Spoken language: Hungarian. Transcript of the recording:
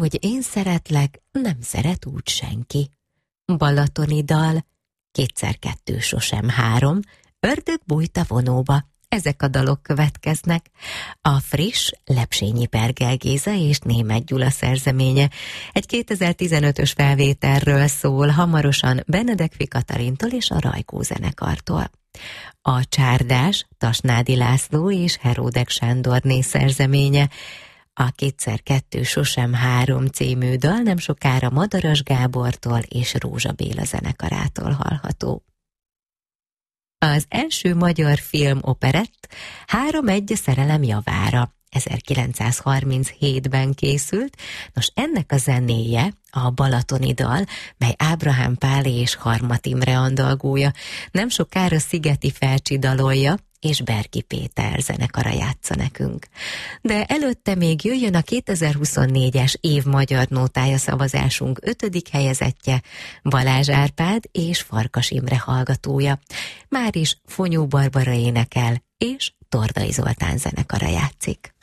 Ahogy én szeretlek, nem szeret úgy senki. Balatoni dal, 2x2 sosem 3, Ördög bújt a vonóba. Ezek a dalok következnek. A friss Lepsényi Pergel Géza és Németh Gyula szerzeménye. Egy 2015-ös felvételről szól, hamarosan Benedek Katalintól és a Rajkó zenekartól. A Csárdás Tasnádi László és Heródek Sándorné szerzeménye. A 2x2 sosem 3 című dal nem sokára Madaras Gábortól és Rózsa Béla zenekarától hallható. Az első magyar film operett 3-1 szerelem javára 1937-ben készült. Nos, ennek a zenéje a Balatoni dal, mely Ábrahám Pál és Harmat Imre andalgója, nem sokára Szigeti Felcsi dalolja, és Berki Péter zenekara játsza nekünk. De előtte még jöjjön a 2024-es év magyar nótája szavazásunk 5. helyezettje, Balázs Árpád és Farkas Imre hallgatója. Máris Fonyó Barbara énekel, és Tordai Zoltán zenekara játszik.